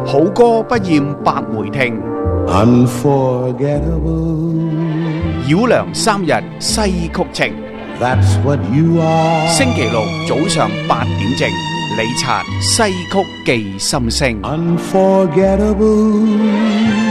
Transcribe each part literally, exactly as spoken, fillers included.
好歌不厭百回聽， Unforgettable. 繞梁三日西曲情。 That's what you are. 星期六早上八點正，李察西曲記心聲。 Unforgettable.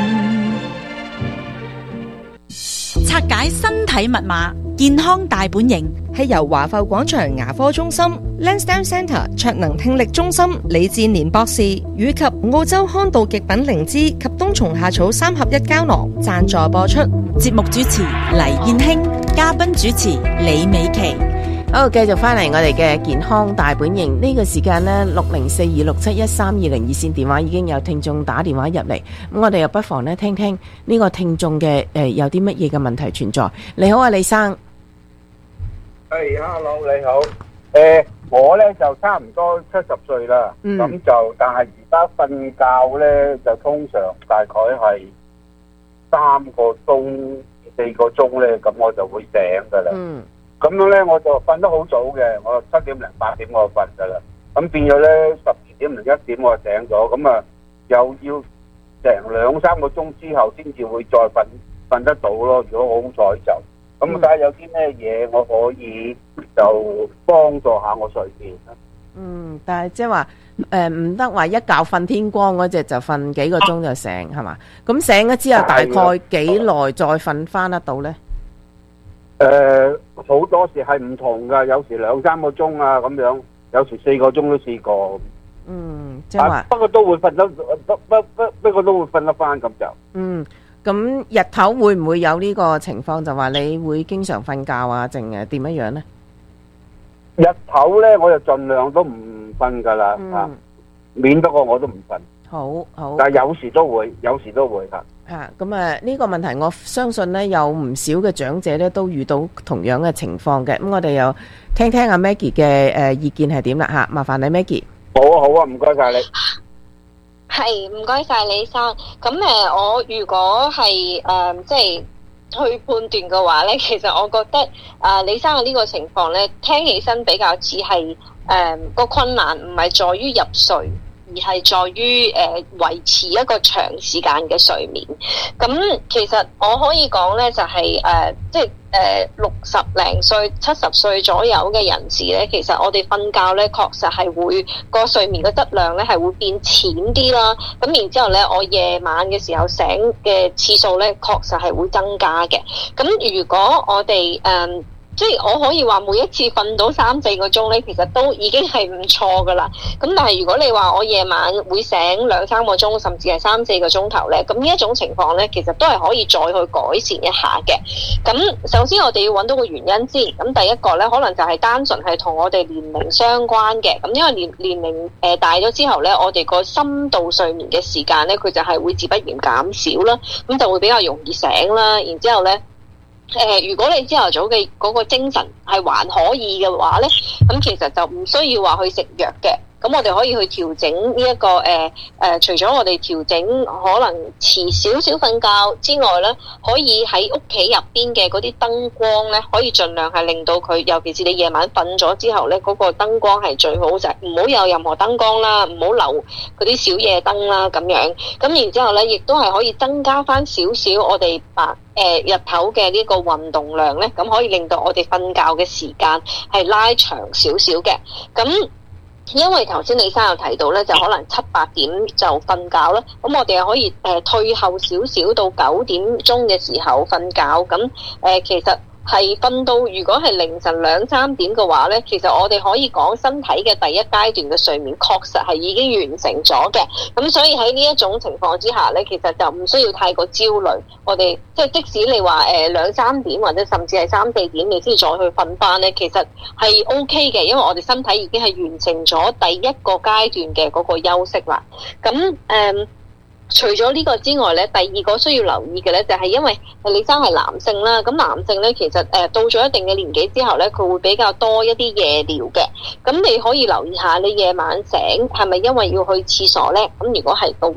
拆解身體密碼，健康大本營係由華埠廣場牙科中心、Lansdowne Centre 卓能聽力中心李志年博士以及澳洲康道極品靈芝及冬蟲夏草三合一膠囊贊助播出。 節目主持黎燕卿，嘉賓主持李美琪。 好，繼續翻嚟我哋嘅健康大本營呢、這個時間呢，六零四二六七一三二零二線電話已經有聽眾打電話入嚟，咁我哋又不妨呢聽聽呢個聽眾嘅誒、呃、有啲乜嘢嘅問題存在。你好啊，李生。 係、hey,，hello， 你好。誒、呃，我咧就差唔多七十歲啦，咁、嗯、就但係而家瞓覺咧就通常大概係三個鐘、四個鐘咧，咁我就會醒噶啦。嗯。咁樣咧，我就瞓得好早嘅，我七點零八點我瞓噶啦。咁變咗咧，十二點零一點我醒咗，咁啊又要成兩三個鐘之後先至會再瞓瞓得到咯。如果我好彩就，咁睇下有啲咩嘢我可以就幫助下我睡眠啦。 嗯，但係即係話誒唔得話一覺瞓天光嗰隻就瞓幾個鐘就醒係嘛？咁醒咗之後大概幾耐再瞓翻得到咧？ 誒，好多時係唔同噶，有時兩三個鐘啊咁樣，有時四個鐘都試過。 嗯，即係話， 不過都會瞓得，不不不，不過都會瞓得翻咁就。 嗯，咁日頭會唔會有呢個情況？就話你會經常瞓覺啊，定係點樣樣咧？ 日頭咧，我就盡量都唔瞓噶啦，啊，免得過我都唔瞓。 好好。 但係有時都會，有時都會吓。 啊，咁啊呢個問題我相信咧有唔少嘅長者咧都遇到同樣嘅情況嘅，咁我哋又聽聽阿 Maggie 嘅誒意見係點啦吓，麻煩你 Maggie。 好啊好啊，唔該晒你。 係唔該晒李生。咁誒，我如果係誒即係去判斷嘅話咧，其實我覺得啊、呃、李生嘅呢個情況咧，聽起身比較似係誒個困難唔係在於入睡，而係在於誒維持一個長時間嘅睡眠。咁其實我可以講咧，就係誒即係誒六十零歲、七十歲左右嘅人士咧，其實我哋瞓覺咧，確實係會個睡眠嘅質量咧係會變淺啲啦。咁然之後咧，我夜晚嘅時候醒嘅次數咧，確實係會增加嘅。咁如果我哋誒，嗯即係我可以話每一次瞓到三四個鐘咧，其實都已經係唔錯噶啦。咁但係如果你話我夜晚會醒兩三個鐘，甚至係三四個鐘頭咧，咁呢一種情況咧，其實都係可以再去改善一下嘅。咁首先我哋要揾到個原因先。咁第一個咧，可能就係單純係同我哋年齡相關嘅。咁因為年年齡誒大咗之後咧，我哋個深度睡眠嘅時間咧，佢就係會自不然減少啦。咁就會比較容易醒啦。然之後咧。誒、呃，如果你朝頭早嘅嗰個精神係還可以嘅話咧，咁其實就唔需要話去食藥嘅。咁我哋可以去調整呢、這、一個誒誒、呃呃，除咗我哋調整可能遲少少瞓覺之外咧，可以喺屋企入邊嘅嗰啲燈光咧，可以盡量係令到佢，尤其是你夜晚瞓咗之後咧，嗰、那個燈光係最好，就係唔好有任何燈光啦，唔好留嗰啲小夜燈啦咁樣。咁然之後咧，亦都係可以增加翻少少我哋白誒、呃、日頭嘅呢個運動量咧，咁可以令到我哋瞓覺嘅時間係拉長少少嘅。咁因為頭先李生有提到咧，就可能七八點就瞓覺啦，咁我哋又可以誒、呃、退後少少到九點鐘嘅時候瞓覺，咁誒、呃、其實係瞓到如果係凌晨兩三點嘅話咧，其實我哋可以講身體嘅第一階段嘅睡眠確實係已經完成咗嘅，咁所以喺呢一種情況之下咧，其實就唔需要太過焦慮。我哋即係即使你話誒兩三點或者甚至係三四點你先再去瞓翻咧，其實係 O K 嘅，因為我哋身體已經係完成咗第一個階段嘅嗰個休息啦。咁誒。嗯除咗呢個之外咧，第二個需要留意嘅咧，就係因為李生係男性啦，咁男性咧其實誒到咗一定嘅年紀之後咧，佢會比較多一啲夜尿嘅。咁你可以留意下，你夜晚醒係咪因為要去廁所咧？咁如果係嘅話，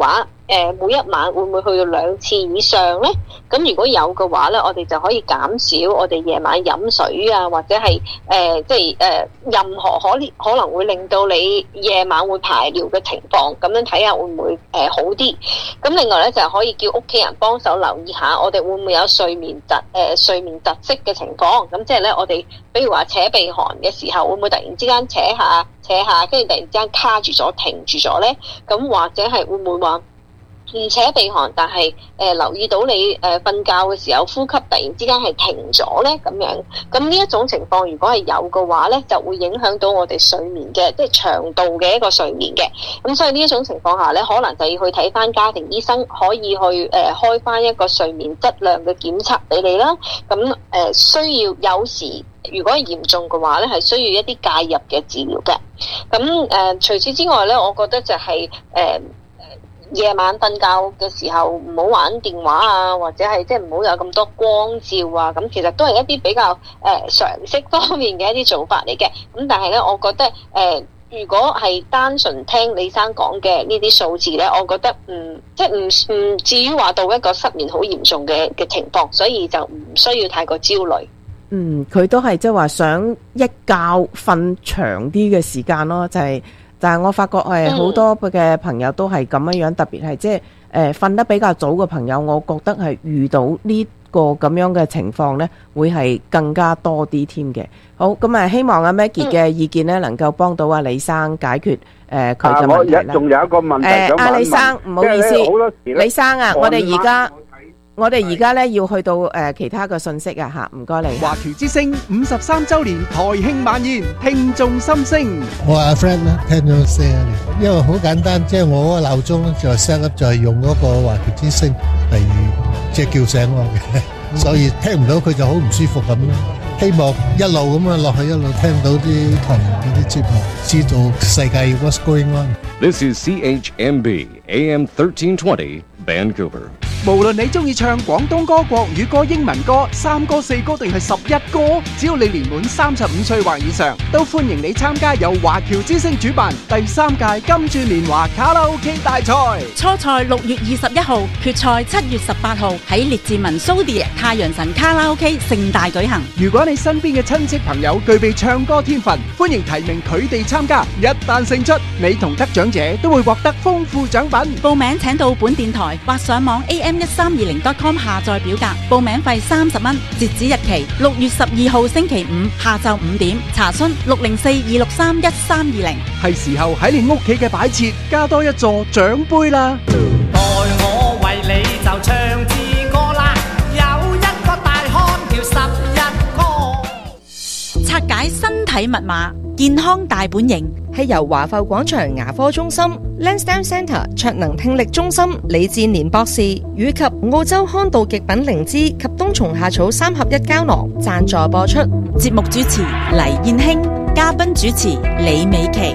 誒每一晚會唔會去到兩次以上咧？咁如果有嘅話咧，我哋就可以減少我哋夜晚飲水啊，或者係誒即係誒任何可可能會令到你夜晚會排尿嘅情況，咁樣睇下會唔會誒、呃、好啲。咁另外咧就係可以叫屋企人幫手留意下，我哋會唔會有睡眠窒誒、呃、睡眠窒息嘅情況。咁即係咧，我哋比如話扯鼻鼾嘅時候，會唔會突然之間扯下扯下，跟住突然之間卡住咗停住咗咧？咁或者係會唔會話唔扯鼻鼾，但係誒、呃、留意到你誒瞓、呃、覺嘅時候呼吸突然之間係停咗咧，咁樣。咁呢一種情況如果係有嘅話咧，就會影響到我哋睡眠嘅即係長度嘅一個睡眠嘅。咁所以呢一種情況下咧，可能就要去睇翻家庭醫生，可以去誒、呃、開翻一個睡眠質量嘅檢測俾你啦。咁誒、呃、需要有時如果係嚴重嘅話咧，係需要一啲介入嘅治療嘅。咁誒、呃、除此之外咧，我覺得就係、是、誒。呃夜晚瞓覺嘅時候唔好玩電話啊，或者係即係唔好有咁多光照啊，咁其實都係一啲比較誒、呃、常識方面嘅一啲做法嚟嘅。咁但係咧，我覺得誒、呃，如果係單純聽李生講嘅呢啲數字咧，我覺得嗯，即係唔唔至於話到一個失眠好嚴重嘅嘅情況，所以就唔需要太過焦慮。 嗯，佢都係即係話想一覺瞓長啲嘅時間咯，就係、是。但係我發覺係好多嘅朋友都係咁樣樣，特別係即係誒瞓得比較早嘅朋友，我覺得係遇到呢個咁樣嘅情況呢，會係更加多啲添嘅。好，咁啊，希望阿 Maggie 嘅意見呢能夠幫到阿李生解決誒佢嘅問題啦。 仲有一個問題想問。誒，阿李生唔好意思， 李生啊，我哋而家。我哋而家咧要去到誒、呃、其他嘅信息啊嚇，唔該你。 華僑之聲五十三週年台慶晚宴，聽眾心聲。 我阿 friend 咧聽咗四十年，因為好簡單，即係我嗰個鬧鐘咧就 set up 就係用嗰個華僑之聲嚟即係叫醒我嘅，所以聽唔到佢就好唔舒服咁咯。希望一路咁啊落去，一路聽到啲台嗰啲節目，知道世界 what's going on。 This is C H M B A M thirteen twenty Vancouver。 無論你中意唱廣東歌、國語歌、英文歌、三歌、四歌定係十一歌，只要你年滿三十五歲或以上，都歡迎你參加由華僑之聲主辦第三屆金鑽年華卡拉 OK 大賽。 初賽六月二十一號，決賽七月十八號喺列治文蘇迪太陽神卡拉 OK 盛大舉行。 如果你身邊嘅親戚朋友具備唱歌天分，歡迎提名佢哋參加。一旦勝出，你同得獎者都會獲得豐富獎品。 報名請到本電台或上網 A M 一三二零 dot com 下載表格，報名費三十蚊，截止日期六月十二號星期五下晝五點。查詢六零四二六三一三二零。 係時候喺你屋企嘅擺設加多一座獎杯啦！ 待我為你就唱支歌啦，有一個大漢叫十一哥。 拆解身體密碼，健康大本營係由華埠廣場牙科中心、Lansdowne Centre 卓能聽力中心李志年博士以及澳洲康道極品靈芝及冬蟲夏草三合一膠囊贊助播出。 節目主持黎燕卿，嘉賓主持李美琪。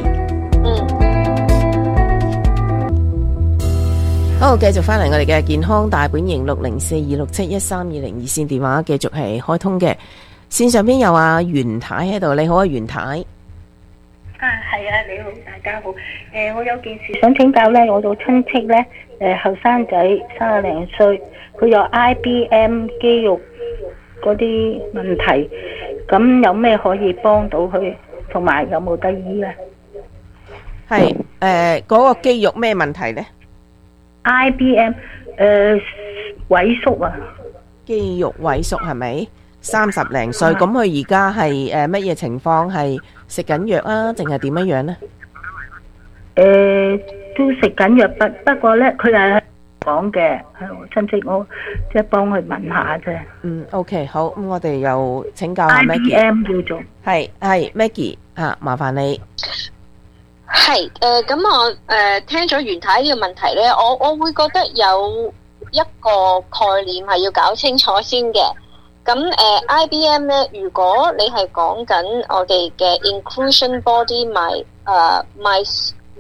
好，繼續翻嚟我哋嘅健康大本營六零四二六七一三二零熱線電話繼續係開通嘅。線上邊有阿袁太喺度，你好啊，袁太。 啊，係啊，你好，大家好。誒、呃，我有件事想請教咧，我個親戚咧，誒後生仔三十零歲，佢有 I B M 肌肉嗰啲問題，咁有咩可以幫到佢，同埋有冇得醫咧？ 係誒，嗰個肌肉咩問題咧 ？I B M 誒、呃、萎縮啊， 肌肉萎縮係咪？三十零歲，咁佢而家係誒乜嘢情況？係食緊藥啊，定係點樣樣咧？ 誒，都食緊藥，不不過咧，佢係講嘅，係我親戚，我即係幫佢問下啫。 嗯 ，OK， 好，咁我哋又請教下 Maggie。I B M 叫做係係 Maggie 啊，麻煩你。 係誒，咁我誒聽咗袁太呢個問題咧，我我會覺得有一個概念係要搞清楚先嘅。咁誒、呃、I B M 咧，如果你係講緊我哋嘅 inclusion body my 誒、uh, my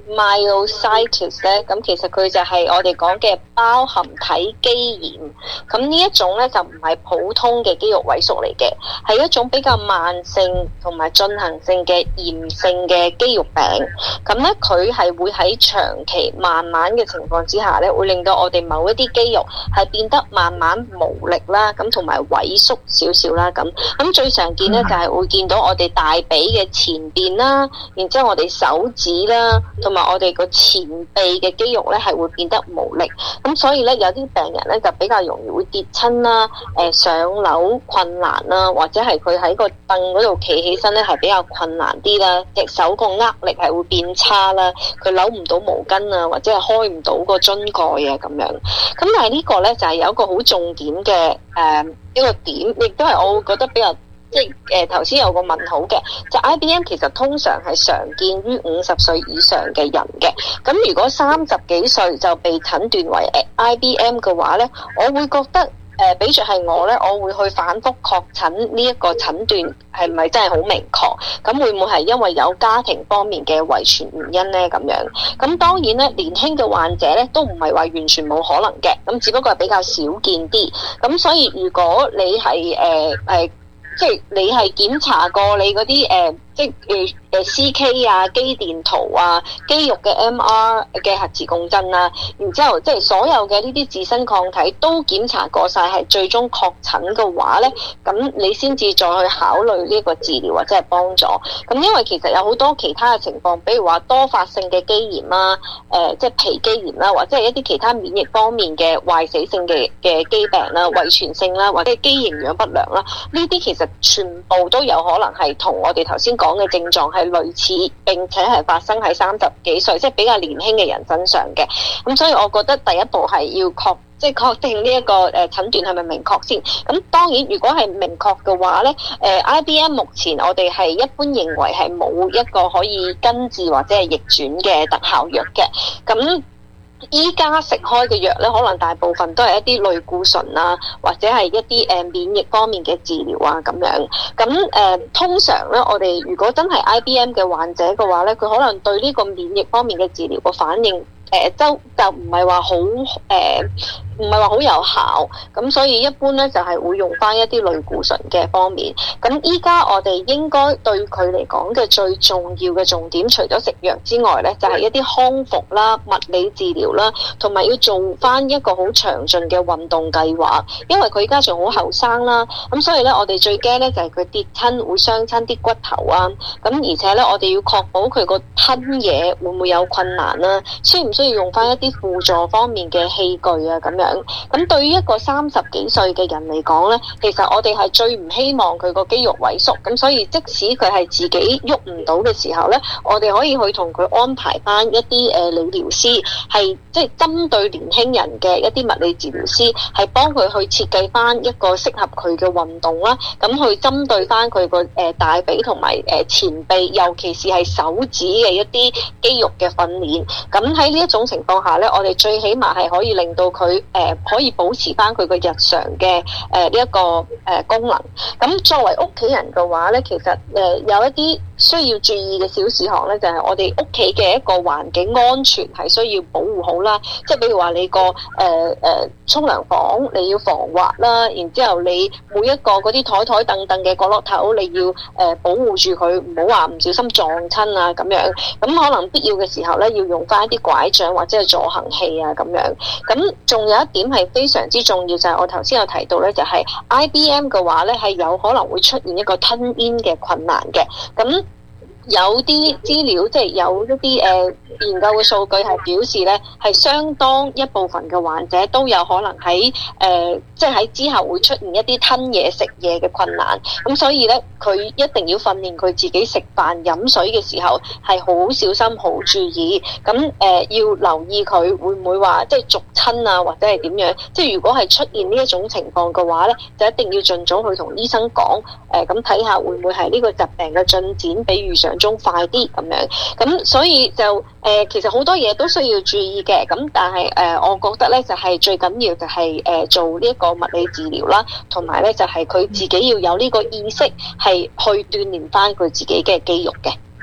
myositis 咧，咁其實佢就係我哋講嘅包含體肌炎。咁呢一種咧就唔係普通嘅肌肉萎縮嚟嘅，係一種比較慢性同埋進行性嘅炎性嘅肌肉病。咁咧佢係會喺長期慢慢嘅情況之下咧，會令到我哋某一啲肌肉係變得慢慢無力啦，咁同埋萎縮少少啦。咁咁最常見咧就係會見到我哋大髀嘅前邊啦，然之後我哋手指啦，同埋我哋個前臂嘅肌肉咧係會變得無力。咁所以咧有啲病人咧就比較容易會跌親啦，誒、呃、上樓困難啦，或者係佢喺個凳嗰度企起身咧係比較困難啲啦，隻手個握力係會變差啦，佢扭唔到毛巾啊，或者係開唔到個樽蓋啊咁樣。咁但係呢個咧就係有一個好重點嘅誒、呃、一個點，亦都係我會覺得比較。即係誒頭先有個問號嘅，就 I B M 其實通常係常見於五十歲以上嘅人嘅。咁如果三十幾歲就被診斷為 I B M 嘅話咧，我會覺得誒、呃，比著係我咧，我會去反覆確診呢一個診斷係咪真係好明確？咁會唔會係因為有家庭方面嘅遺傳原因咧？咁樣咁當然咧，年輕嘅患者咧都唔係話完全冇可能嘅，咁只不過係比較少見啲。咁所以如果你係誒誒，呃呃即係你係檢查過你嗰啲誒，即係誒誒 C K 啊、肌電圖啊、肌肉嘅 M R 嘅核磁共振啊，然之後即係所有嘅呢啲自身抗體都檢查過晒，係最終確診嘅話咧，咁你先至再去考慮呢個治療或者係幫助。咁因為其實有好多其他嘅情況，比如話多發性嘅肌炎啦、誒、呃、即係皮肌炎啦，或者係一啲其他免疫方面嘅壞死性嘅嘅肌病啦、遺傳性啦，或者係肌營養不良啦，呢啲其實全部都有可能係同我哋頭先講嘅症狀係類似，並且係發生喺三十幾歲，即係比較年輕嘅人身上嘅。咁所以我覺得第一步係要確即係確定呢一個誒診斷係咪明確先。咁當然如果係明確嘅話咧，誒 I B M 目前我哋係一般認為係冇一個可以根治或者係逆轉嘅特效藥嘅。咁依家食開嘅藥咧，可能大部分都係一啲類固醇啊，或者係一啲誒免疫方面嘅治療啊咁樣。咁誒、呃、通常咧，我哋如果真係 I B M 嘅患者嘅話咧，佢可能對呢個免疫方面嘅治療個反應誒就就唔係話好誒。唔係話好有效，咁所以一般咧就係會用翻一啲類固醇嘅方面。咁依家我哋應該對佢嚟講嘅最重要嘅重點，除咗食藥之外咧，就係一啲康復啦、物理治療啦，同埋要做翻一個好詳盡嘅運動計劃。因為佢依家仲好後生啦，咁所以咧我哋最驚咧就係佢跌親會傷親啲骨頭啊。咁而且咧我哋要確保佢個吞嘢會唔會有困難啦，需唔需要用翻一啲輔助方面嘅器具啊咁樣。咁對於一個三十幾歲嘅人嚟講咧，其實我哋係最唔希望佢個肌肉萎縮，咁所以即使佢係自己喐唔到嘅時候咧，我哋可以去同佢安排翻一啲誒理療師，係即係針對年輕人嘅一啲物理治療師，係幫佢去設計翻一個適合佢嘅運動啦，咁去針對翻佢個誒大髀同埋誒前臂，尤其是係手指嘅一啲肌肉嘅訓練。咁喺呢一種情況下咧，我哋最起碼係可以令到佢誒。誒可以保持翻佢個日常嘅誒呢一個誒、呃、功能。咁作為屋企人嘅話咧，其實誒、呃、有一啲需要注意嘅小事項咧，就係、是、我哋屋企嘅一個環境安全係需要保護好啦。即係比如話你個誒誒沖涼房你要防滑啦，然之後你每一個嗰啲台台凳凳嘅角落頭你要誒、呃、保護住佢，唔好話唔小心撞親啊咁樣。咁可能必要嘅時候咧，要用翻一啲拐杖或者係助行器啊咁樣。咁仲有一點係非常之重要，就係、是、我頭先有提到咧，就係、是、I B M 嘅話咧，係有可能會出現一個吞嚥嘅困難嘅。咁有啲資料即係有一啲誒、呃、研究嘅數據係表示咧，係相當一部分嘅患者都有可能喺誒、呃、即係喺之後會出現一啲吞嘢食嘢嘅困難。咁所以咧，佢一定要訓練佢自己食飯飲水嘅時候係好小心好注意。咁誒、呃、要留意佢會唔會話即係逐親啊，或者係點樣？即係如果係出現呢一種情況嘅話咧，就一定要盡早去同醫生講誒，咁睇下會唔會係呢個疾病嘅進展比預想中快啲咁樣。咁所以就誒、呃、其實好多嘢都需要注意嘅。咁但係誒、呃、我覺得咧就係、是、最緊要就係、是、誒、呃、做呢一個物理治療啦，同埋咧就係、是、佢自己要有呢個意識係去鍛鍊翻佢自己嘅肌肉嘅。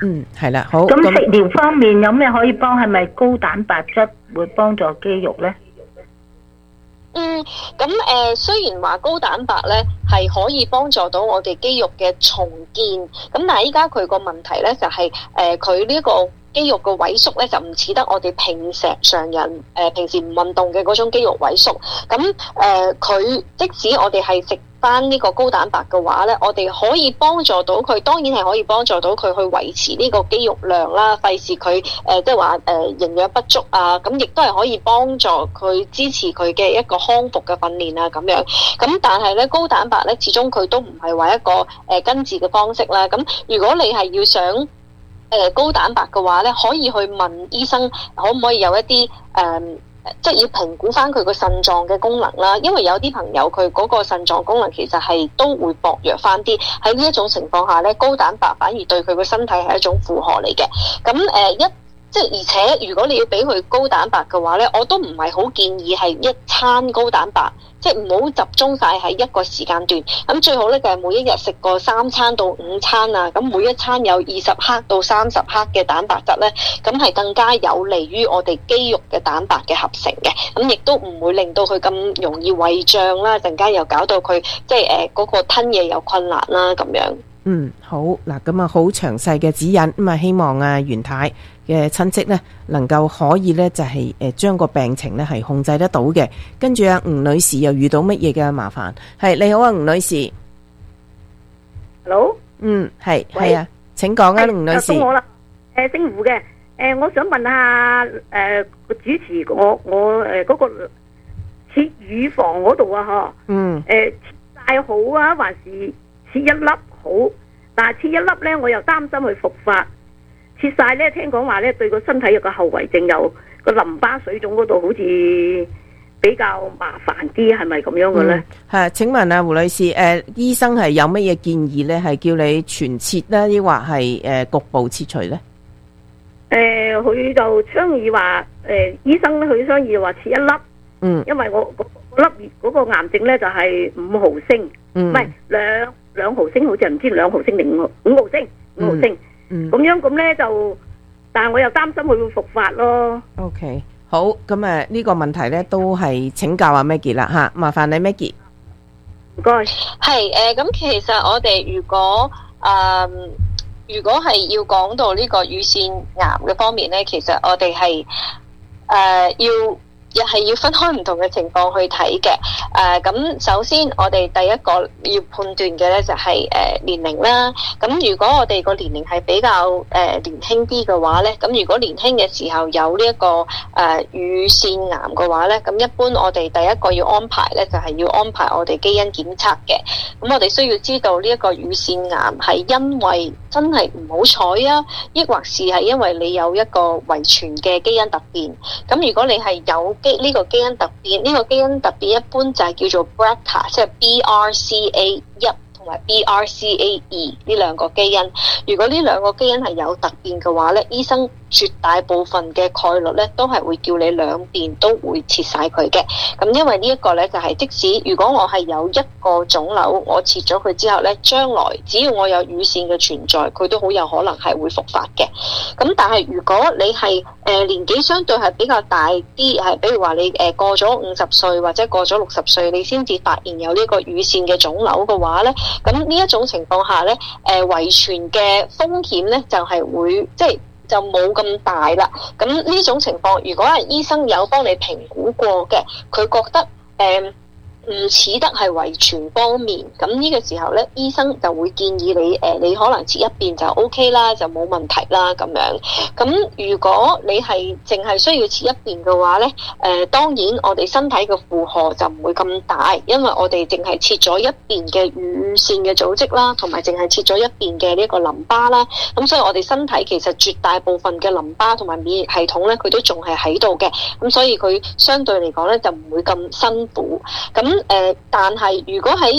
嗯，係啦，好。 咁食療方面有咩可以幫？係咪高蛋白質會幫助肌肉呢？ 嗯，咁誒、呃，雖然話高蛋白咧係可以幫助到我哋肌肉嘅重建，咁但係依家佢個問題咧就係、是、誒，佢、呃、呢個肌肉嘅萎縮咧就唔似得我哋平時常人誒、呃、平時唔運動嘅嗰種肌肉萎縮，咁誒佢即使我哋係食翻呢個高蛋白嘅話咧，我哋可以幫助到佢，當然係可以幫助到佢去維持呢個肌肉量啦，費事佢誒即係話誒營養不足啊，咁亦都係可以幫助佢支持佢嘅一個康復嘅訓練啊咁樣。咁但係咧高蛋白咧，始終佢都唔係話一個誒、呃、根治嘅方式啦。咁如果你係要想誒、呃、高蛋白嘅話咧，可以去問醫生可唔可以有一啲誒。呃即係要評估翻佢個腎臟嘅功能啦，因為有啲朋友佢嗰個腎臟功能其實係都會薄弱翻啲。喺呢一種情況下咧，高蛋白反而對佢個身體係一種負荷嚟嘅。咁誒、呃、一即係而且如果你要俾佢高蛋白嘅話咧，我都唔係好建議係一餐高蛋白，即係唔好集中晒喺一個時間段。咁最好咧就係每一日食個三餐到五餐啊，咁每一餐有二十克到三十克嘅蛋白質咧，咁係更加有利於我哋肌肉嘅蛋白嘅合成嘅。咁亦都唔會令到佢咁容易胃脹啦，陣間又搞到佢即係誒嗰個吞嘢有困難啦咁樣。 嗯，好嗱，咁啊好詳細嘅指引，咁啊希望啊袁太嘅親戚咧能夠可以咧就係誒將個病情咧係控制得到嘅。跟住啊吳女士又遇到乜嘢嘅麻煩？係你好啊吳女士 ，Hello， 嗯係係啊，請講啊吳女士。 到我啦，誒姓胡嘅，誒我想問下誒個主持，我我誒嗰個切乳房嗰度啊，嗬，嗯，誒切晒好啊，還是切一粒好？但係切一粒咧，我又擔心佢復發。切晒咧，聽講話咧對個身體有個後遺症，有個淋巴水腫嗰度好似比較麻煩啲，係咪咁樣嘅咧？ 係、嗯，請問啊胡女士，誒、呃、醫生係有乜嘢建議咧？係叫你全切啦，抑或係誒局部切除咧？ 誒、呃，佢就倡議話，誒、呃、醫生咧佢倡議話切一粒，嗯，因為我嗰粒嗰個癌症咧就係五毫升，唔係兩兩毫升，好似係唔知兩毫升定五五毫升，五毫升。嗯嗯，咁樣咁咧就，但係我又擔心佢會復發咯。 OK，好，咁誒呢個問題咧都係請教阿 Maggie 啦吓，麻煩你 Maggie。 唔該。 係誒，咁、呃、其實我哋如果誒、呃，如果係要講到呢個乳腺癌嘅方面咧，其實我哋係誒要。又係要分開唔同嘅情況去睇嘅，誒、呃、咁首先我哋第一個要判斷嘅咧就係、是、誒、呃、年齡啦。咁如果我哋個年齡係比較誒、呃、年輕啲嘅話咧，咁如果年輕嘅時候有呢、這、一個誒、呃、乳腺癌嘅話咧，咁一般我哋第一個要安排咧就係、是、要安排我哋基因檢測嘅。咁我哋需要知道呢一個乳腺癌係因為真係唔好彩啊，抑或是係因為你有一個遺傳嘅基因突變。咁如果你係有呢個基因突變，呢、這個基因突變一般就係叫做 B R C A， 即係 B R C A 一同埋 B R C A 二呢兩個基因。如果呢兩個基因係有突變嘅話咧，醫生絕大部分嘅概率咧都係會叫你兩邊都會切晒佢嘅。咁因為呢一個咧就係、是、即使如果我係有一個腫瘤，我切咗佢之後咧，將來只要我有乳腺嘅存在，佢都好有可能係會復發嘅。咁但係如果你係誒、呃、年紀相對係比較大啲，係比如話你誒、呃、過咗五十歲或者過咗六十歲，你先至發現有呢個乳腺嘅腫瘤嘅話咧，咁呢一種情況下咧，誒、呃、遺傳嘅風險咧就係、是、會即係。就冇咁大啦。咁呢種情況，如果係醫生有幫你評估過嘅，佢覺得誒唔似得係遺傳方面，咁呢個時候咧，醫生就會建議你誒、呃，你可能切一邊就 O K 啦，就冇問題啦咁樣。咁如果你係淨係需要切一邊嘅話咧，誒、呃、當然我哋身體嘅負荷就唔會咁大，因為我哋淨係切咗一邊嘅乳腺嘅組織啦，同埋淨係切咗一邊嘅呢個淋巴啦。咁所以我哋身體其實絕大部分嘅淋巴同埋免疫系統咧，佢都仲係喺度嘅。咁所以佢相對嚟講咧，就唔會咁辛苦。咁誒、呃，但係如果喺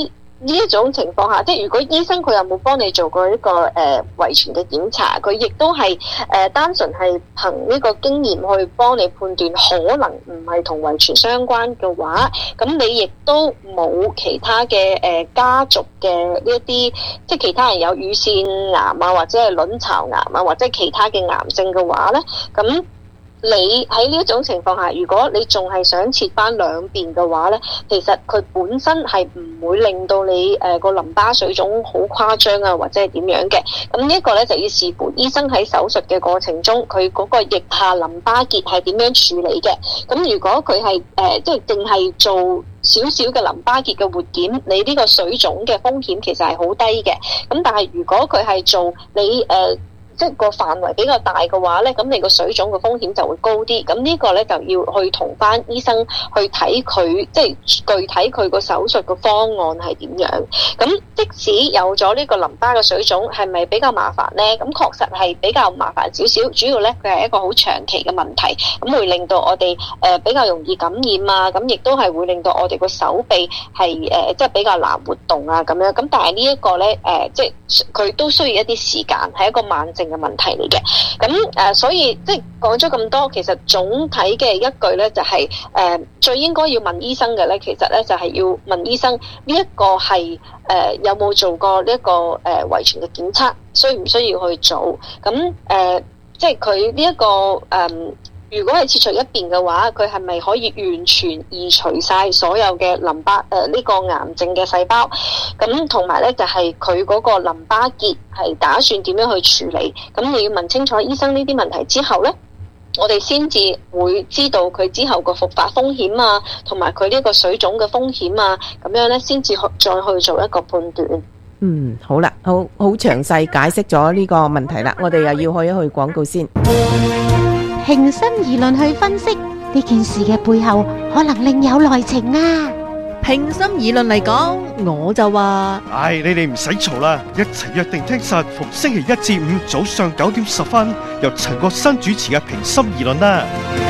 呢一種情況下，即係如果醫生佢有冇幫你做過一個誒遺傳嘅檢查，佢亦都係誒、呃、單純係憑呢個經驗去幫你判斷，可能唔係同遺傳相關嘅話，咁你亦都冇其他嘅誒、呃、家族嘅呢一啲，即係其他人有乳腺癌啊，或者係卵巢癌啊，或者係其他嘅癌症嘅話咧，咁你喺呢一種情況下，如果你仲係想切翻兩邊嘅話咧，其實佢本身係唔會令到你誒個、呃、淋巴水腫好誇張啊，或者係點樣嘅。咁呢一個咧就要視乎醫生喺手術嘅過程中，佢嗰個腋下淋巴結係點樣處理嘅。咁如果佢係誒即係淨係做少少嘅淋巴結嘅活檢，你呢個水腫嘅風險其實係好低嘅。咁但係如果佢係做你誒，呃即係個範圍比較大嘅話咧，咁你個水腫嘅風險就會高啲。咁呢個咧就要去同翻醫生去睇佢，即係具體佢個手術嘅方案係點樣。咁即使有咗呢個淋巴嘅水腫，係咪比較麻煩咧？咁確實係比較麻煩少少。主要咧佢係一個好長期嘅問題，咁會令到我哋誒比較容易感染啊。咁亦都係會令到我哋個手臂係誒即係比較難活動啊咁樣。咁但係呢一個咧誒，即係佢都需要一啲時間，係一個慢性嘅問題嚟嘅。咁誒、呃，所以即係講咗咁多，其實總體嘅一句咧就係、是、誒、呃，最應該要問醫生嘅咧，其實咧就係、是、要問醫生呢一個係誒、呃、有冇做過呢、這、一個誒、呃、遺傳嘅檢測，需唔需要去做？咁誒、呃，即係佢呢一個誒。呃如果係切除一邊嘅話，佢係咪可以完全移除晒所有嘅淋巴誒呢、呃這個癌症嘅細胞？咁同埋咧就係佢嗰個淋巴結係打算點樣去處理？咁你要問清楚醫生呢啲問題之後咧，我哋先至會知道佢之後個復發風險啊，同埋佢呢個水腫嘅風險啊，咁樣咧先至再去做一個判斷。 嗯，好啦，好好詳細解釋咗呢個問題啦，我哋又要去一去廣告先。 平心而論去分析呢件事嘅背後，可能另有內情啊！ 平心而論嚟講，我就話： 唉，你哋唔使嘈啦，一齊約定聽實逢星期一至五早上九點十分，由陳國新主持嘅平心而論啦。